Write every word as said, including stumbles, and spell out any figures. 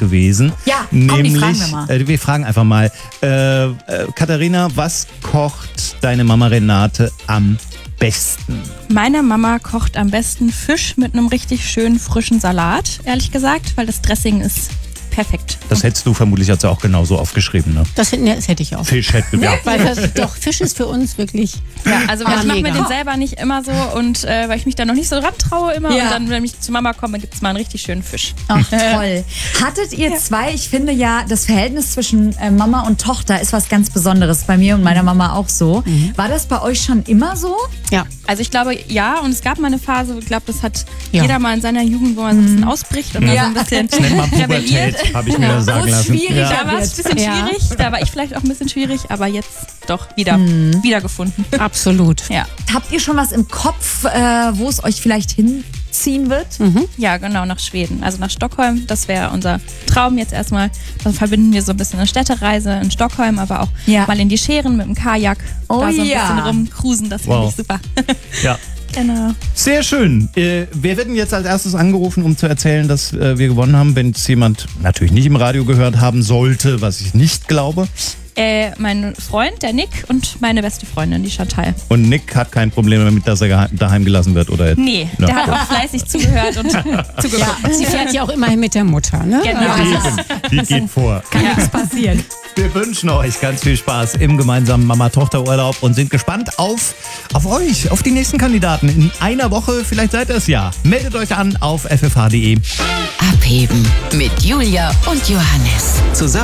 gewesen. Ja, komm, nämlich, die fragen wir mal. Äh, wir fragen einfach mal. Äh, äh, Katharina, was kocht deine Mama Renate am besten? Meine Mama kocht am besten Fisch mit einem richtig schönen frischen Salat, ehrlich gesagt, weil das Dressing ist perfekt. Das hättest du vermutlich jetzt auch genauso aufgeschrieben, ne? Das, hätte- das hätte ich auch. Fisch hätte ja. Weil das, doch, Fisch ist für uns wirklich. Ja, also Ah, ich mache mir mega. den selber nicht immer so und äh, weil ich mich da noch nicht so ran traue immer Ja. und dann, wenn ich zu Mama komme, gibt es mal einen richtig schönen Fisch. Ach, toll. Hattet ihr zwei, ich finde ja, das Verhältnis zwischen äh, Mama und Tochter ist was ganz Besonderes. Bei mir und meiner Mama auch so. War das bei euch schon immer so? Ja. Also ich glaube, ja, und es gab mal eine Phase, ich glaube, das hat Ja. jeder mal in seiner Jugend, wo man so ein bisschen ausbricht und Ja. da so ein bisschen Das nennt man rebelliert. Pubertät, habe ich mir Ja. sagen Wo es lassen. schwierig Ja. Da war es ein bisschen Ja. schwierig, da war ich vielleicht auch ein bisschen schwierig, aber jetzt doch wieder wiedergefunden. Absolut. Ja. Habt ihr schon was im Kopf, äh, wo es euch vielleicht hinziehen wird? Ja, genau, nach Schweden. Also nach Stockholm. Das wäre unser Traum jetzt erstmal. Dann verbinden wir so ein bisschen eine Städtereise in Stockholm, aber auch Ja. mal in die Scheren mit dem Kajak. Oh da so ein ja. bisschen rumcruisen, das finde Wow. ich super. Ja. Genau. Sehr schön. Äh, wir werden jetzt als erstes angerufen, um zu erzählen, dass äh, wir gewonnen haben. Wenn es jemand natürlich nicht im Radio gehört haben sollte, was ich nicht glaube. Äh, mein Freund, der Nick, und meine beste Freundin, die Chantal. Und Nick hat kein Problem damit, dass er geheim, daheim gelassen wird, oder? Nee, Ja. der hat auch fleißig zugehört und zugeguckt. Sie fährt ja auch immerhin mit der Mutter, ne? Genau. Die geht vor. Kann nichts passieren. Wir wünschen euch ganz viel Spaß im gemeinsamen Mama-Tochter-Urlaub und sind gespannt auf, auf euch, auf die nächsten Kandidaten. In einer Woche, vielleicht seid ihr es ja. Meldet euch an auf f f h punkt d e. Abheben mit Julia und Johannes. Zusammen